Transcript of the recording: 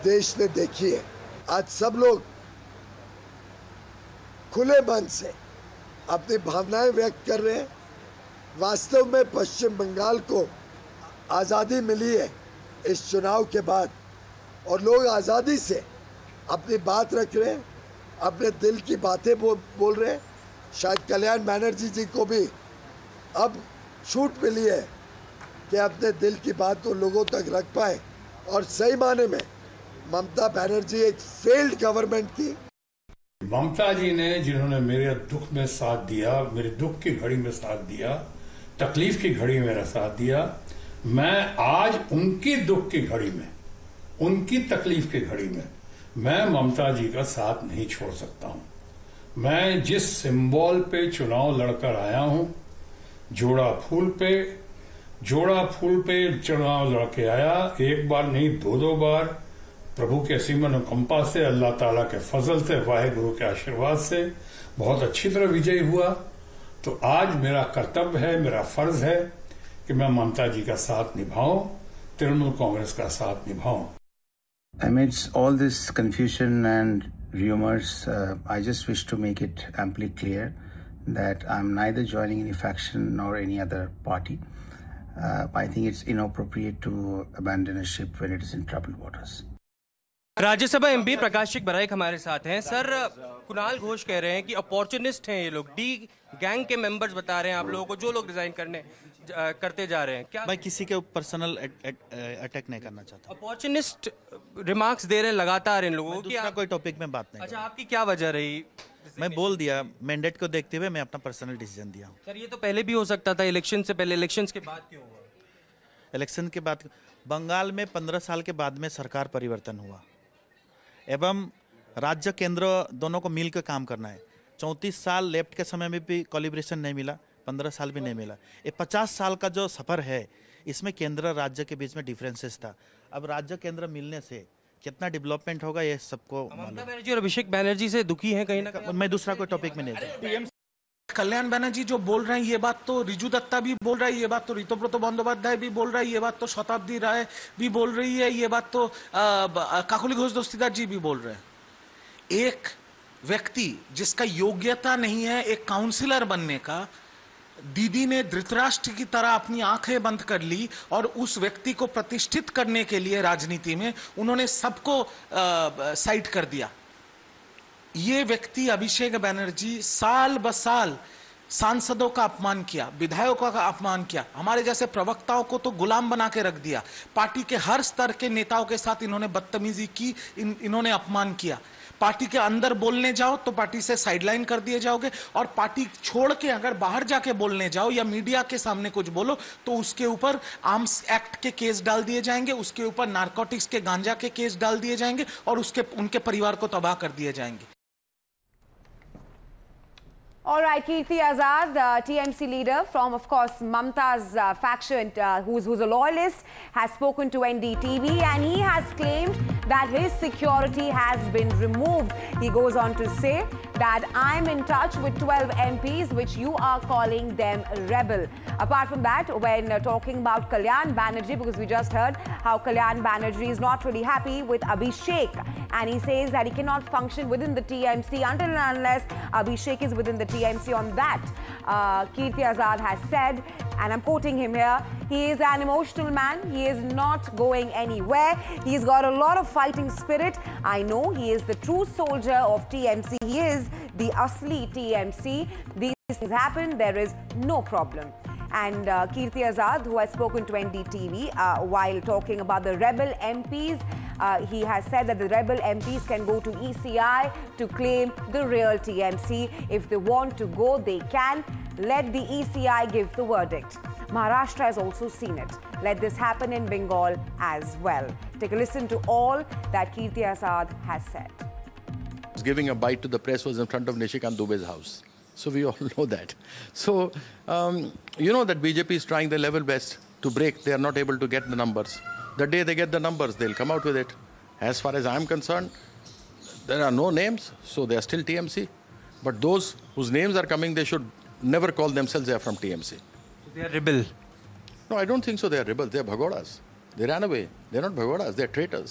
देश ने देखी है। आज सब लोग खुले मन से अपनी भावनाएं व्यक्त कर रहे हैं। वास्तव में पश्चिम बंगाल को आज़ादी मिली है इस चुनाव के बाद, और लोग आज़ादी से अपनी बात रख रहे हैं, अपने दिल की बातें बोल रहे हैं। शायद कल्याण बनर्जी जी को भी अब छूट मिली है कि अपने दिल की बात तो लोगों तक रख पाए। और सही माने में ममता बनर्जी एक फेल्ड गवर्नमेंट थी। ममता जी ने जिन्होंने मेरे दुख में साथ दिया, मेरे दुख की घड़ी में साथ दिया, तकलीफ की घड़ी में मेरा साथ दिया, मैं आज उनकी दुख की घड़ी में, उनकी तकलीफ की घड़ी में मैं ममता जी का साथ नहीं छोड़ सकता हूं। मैं जिस सिंबल पे चुनाव लड़कर आया हूं, जोड़ा फूल पे चुनाव लड़के आया, एक बार नहीं दो बार, प्रभु के असीम अनुकंपा से, अल्लाह ताला के फजल से, वाहिगुरु के आशीर्वाद से बहुत अच्छी तरह विजयी हुआ। तो आज मेरा कर्तव्य है, मेरा फर्ज है कि मैं ममता जी का साथ निभाऊं, तृणमूल कांग्रेस का साथ निभाऊं। Amidst all this confusion and rumors, I just wish to make it amply clear that I'm neither joining any faction nor any other party. I think it's inappropriate to abandon a ship when it is in troubled waters. Rajya Sabha MP प्रकाश बराइक हमारे साथ हैं। Sir, Kunal Ghosh कह रहे हैं कि opportunist हैं ये लोग, डी गैंग के मेंबर्स बता रहे हैं आप लोगों को, जो लोग रिजाइन करते जा रहे हैं। क्या मैं किसी के पर्सनल अटैक नहीं करना चाहता। अपॉर्चुनिस्ट रिमार्क्स दे रहे हैं लगातार इन लोगों की। कोई टॉपिक में बात नहीं। अच्छा, आपकी क्या वजह रही? मैं बोल दिया, मैंडेट को देखते हुए मैं अपना पर्सनल डिसीजन दिया हूँ। सर, ये तो पहले भी हो सकता था, इलेक्शन से पहले। इलेक्शन के बाद क्यों हुआ? इलेक्शन के बाद बंगाल में 15 साल के बाद में सरकार परिवर्तन हुआ एवं राज्य केंद्र दोनों को मिलकर काम करना है। 34 साल लेफ्ट के समय में भी कोलिब्रेशन नहीं मिला, 15 साल भी नहीं मिला। ये 50 साल का जो सफ़र है, इसमें केंद्र राज्य के बीच में डिफरेंसेस था। अब राज्य केंद्र मिलने से कितना डेवलपमेंट होगा ये सबको ममता बनर्जी और अभिषेक बनर्जी से दुखी हैं कहीं ना कहीं। मैं दूसरा कोई टॉपिक में नहीं। कल्याण बनर्जी जो बोल रहे हैं, ये बात तो रिजू दत्ता भी बोल रहा है, ये बात तो ऋतुव्रत बंदोपाध्याय भी बोल रहा है, ये बात तो शताब्दी राय भी बोल रही है, ये बात तो काकुली घोष दस्तीदार जी भी बोल रहे हैं। एक व्यक्ति जिसका योग्यता नहीं है एक काउंसिलर बनने का, दीदी ने धृतराष्ट्र की तरह अपनी आंखें बंद कर ली और उस व्यक्ति को प्रतिष्ठित करने के लिए राजनीति में उन्होंने सबको साइड कर दिया। ये व्यक्ति अभिषेक बनर्जी साल ब साल सांसदों का अपमान किया, विधायकों का अपमान किया, हमारे जैसे प्रवक्ताओं को तो गुलाम बना के रख दिया। पार्टी के हर स्तर के नेताओं के साथ इन्होंने बदतमीजी की, इन्होंने अपमान किया। पार्टी के अंदर बोलने जाओ तो पार्टी से साइडलाइन कर दिए जाओगे, और पार्टी छोड़ के अगर बाहर जाके बोलने जाओ या मीडिया के सामने कुछ बोलो तो उसके ऊपर आर्म्स एक्ट के केस डाल दिए जाएंगे, उसके ऊपर नारकोटिक्स के गांजा के केस डाल दिए जाएंगे और उनके परिवार को तबाह कर दिए जाएंगे। All right, Kirti Azad, TMC leader from, of course, Mamta's faction, who's a loyalist, has spoken to NDTV and he has claimed that his security has been removed. He goes on to say that I'm in touch with 12 MPs, which you are calling them rebel. Apart from that, when talking about Kalyan Banerjee, because we just heard how Kalyan Banerjee is not really happy with Abhishek, and he says that he cannot function within the TMC until and unless Abhishek is within the TMC. On that, Kirti Azad has said, and I'm quoting him here, he is an emotional man. He is not going anywhere. He's got a lot of fighting spirit. I know he is the true soldier of TMC. He is the asli TMC. These things happen. There is no problem. And Kirti Azad, who has spoken to NDTV while talking about the rebel MPs, he has said that the rebel MPs can go to ECI to claim the real TMC. If they want to go, they can. Let the ECI give the verdict. Maharashtra has also seen it. Let this happen in Bengal as well. Take a listen to all that Kirti Azad has said. Giving a bite to the press was in front of Nishikant Dubey's house. So we all know that. So, you know that BJP is trying their level best to break. They are not able to get the numbers. The day they get the numbers, they'll come out with it. As far as I'm concerned, there are no names, so they are still TMC. But those whose names are coming, they should never call themselves they are from TMC. So they are rebel? No, I don't think so. They are rebels. They are bhagodas. They ran away. They are not bhagodas. They are traitors.